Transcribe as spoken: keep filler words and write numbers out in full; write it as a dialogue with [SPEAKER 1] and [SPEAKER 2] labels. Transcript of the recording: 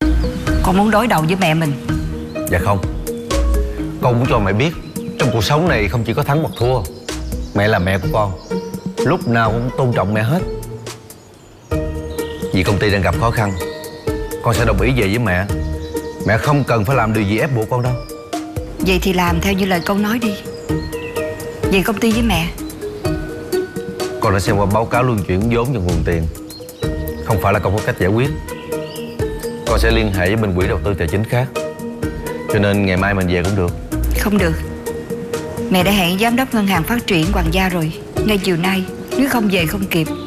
[SPEAKER 1] Con muốn đối đầu với mẹ mình.
[SPEAKER 2] Dạ không. Con muốn cho mẹ biết trong cuộc sống này không chỉ có thắng hoặc thua. Mẹ là mẹ của con, lúc nào cũng tôn trọng mẹ hết. Vì công ty đang gặp khó khăn, con sẽ đồng ý về với mẹ. Mẹ không cần phải làm điều gì ép buộc con đâu.
[SPEAKER 1] Vậy thì làm theo như lời con nói đi. Về công ty với mẹ.
[SPEAKER 2] Con đã xem qua báo cáo luân chuyển vốn và nguồn tiền. Không phải là không có cách giải quyết. Con sẽ liên hệ với bên quỹ đầu tư tài chính khác. Cho nên ngày mai mình về cũng được.
[SPEAKER 1] Không được. Mẹ đã hẹn giám đốc ngân hàng phát triển Hoàng gia rồi. Ngay chiều nay, nếu không về không kịp.